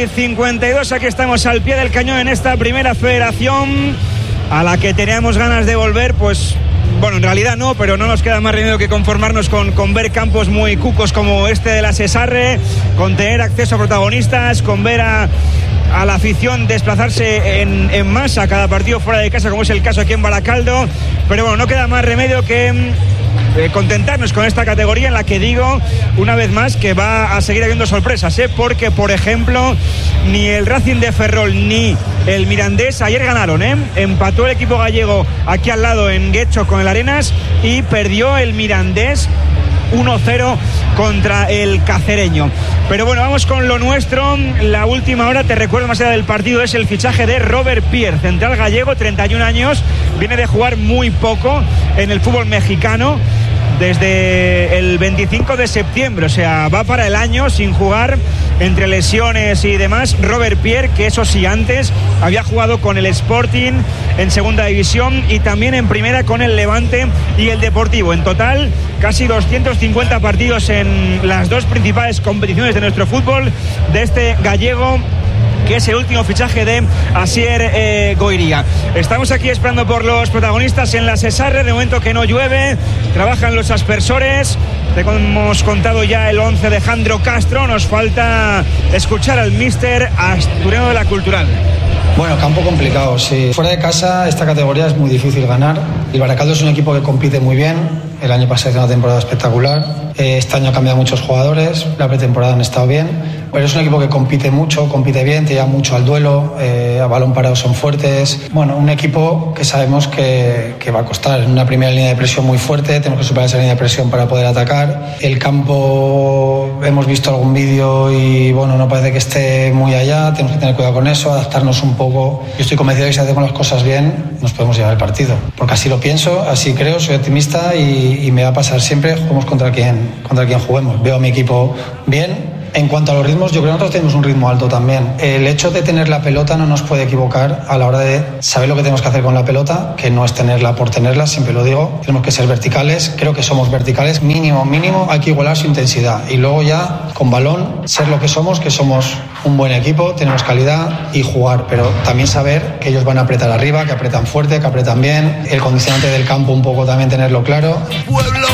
19:52, aquí estamos al pie del cañón en esta primera federación a la que teníamos ganas de volver, pues bueno, en realidad no, pero no nos queda más remedio que conformarnos con ver campos muy cucos como este de la Sesarre, con tener acceso a protagonistas, con ver a la afición desplazarse en masa a cada partido fuera de casa, como es el caso aquí en Baracaldo. Pero bueno, no queda más remedio que contentarnos con esta categoría, en la que digo una vez más que va a seguir habiendo sorpresas, porque por ejemplo ni el Racing de Ferrol ni el Mirandés ayer ganaron, empató el equipo gallego aquí al lado en Guecho con el Arenas, y perdió el Mirandés 1-0 contra el Cacereño. Pero bueno, vamos con lo nuestro. La última hora, te recuerdo, más allá del partido, es el fichaje de Robert Pierre, central gallego, 31 años, viene de jugar muy poco en el fútbol mexicano desde el 25 de septiembre, o sea, va para el año sin jugar, entre lesiones y demás. Robert Pierre, que eso sí, antes había jugado con el Sporting en segunda división y también en primera con el Levante y el Deportivo. En total, casi 250 partidos en las dos principales competiciones de nuestro fútbol, de este gallego, que es el último fichaje de Asier Goiría. Estamos aquí esperando por los protagonistas en la Sesarre. De momento que no llueve, trabajan los aspersores. Te hemos contado ya el 11 de Jandro Castro. Nos falta escuchar al míster asturiano de la Cultural. Bueno, campo complicado, sí. Fuera de casa esta categoría es muy difícil ganar. El Baracaldo es un equipo que compite muy bien. El año pasado hizo una temporada espectacular. Este año ha cambiado muchos jugadores. La pretemporada han estado bien. Pero es un equipo que compite mucho, compite bien, te lleva mucho al duelo, a balón parado son fuertes. Bueno, un equipo que sabemos que va a costar. En una primera línea de presión muy fuerte, tenemos que superar esa línea de presión para poder atacar. El campo, hemos visto algún vídeo y bueno, no parece que esté muy allá. Tenemos que tener cuidado con eso, adaptarnos un poco. Yo estoy convencido de que si hacemos las cosas bien, nos podemos llevar el partido. Porque así lo pienso, así creo, soy optimista y me va a pasar siempre, juguemos contra quien juguemos. Veo a mi equipo bien. En cuanto a los ritmos, yo creo que nosotros tenemos un ritmo alto también. El hecho de tener la pelota no nos puede equivocar a la hora de saber lo que tenemos que hacer con la pelota, que no es tenerla por tenerla, siempre lo digo. Tenemos que ser verticales, creo que somos verticales, mínimo, hay que igualar su intensidad. Y luego ya, con balón, ser lo que somos un buen equipo, tenemos calidad y jugar. Pero también saber que ellos van a apretar arriba, que apretan fuerte, que apretan bien. El condicionante del campo un poco también tenerlo claro.